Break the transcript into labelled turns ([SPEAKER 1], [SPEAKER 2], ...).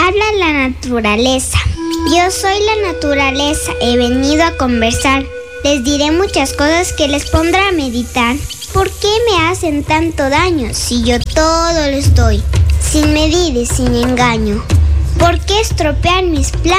[SPEAKER 1] Habla la naturaleza. Yo soy la naturaleza, he venido a conversar. Les diré muchas cosas que les pondrá a meditar. ¿Por qué me hacen tanto daño si yo todo les doy, sin medir y sin engaño? ¿Por qué estropean mis planes?